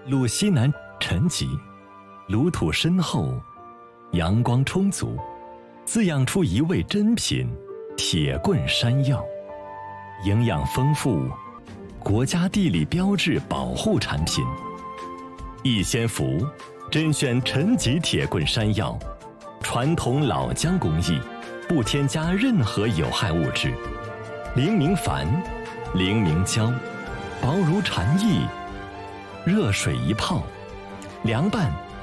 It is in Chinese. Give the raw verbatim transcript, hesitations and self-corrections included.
路西南沉积，炉土深厚，阳光充足，滋养出一味珍品铁棍山药，营养丰富，国家地理标志保护产品。逸仙福甄选陈吉铁棍山药，传统老姜工艺，不添加任何有害物质，零明矾，零明胶，薄如蝉翼，热水一泡，凉拌